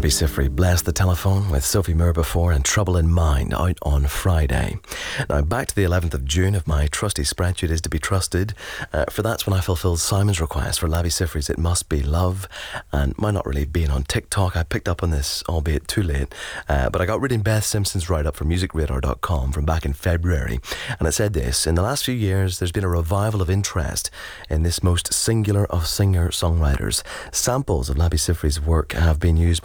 Labi Siffre, Bless the Telephone with Sophie Moore before and Trouble in Mind out on Friday. Now back to the 11th of June, if my trusty spreadsheet is to be trusted, for that's when I fulfilled Simon's request for Labi Siffre's It Must Be Love. And mine not really being on TikTok, I picked up on this, albeit too late, but I got reading Beth Simpson's write-up from musicradar.com from back in February, and it said this: in the last few years there's been a revival of interest in this most singular of singer-songwriters. Samples of Labi Siffre's work have been used by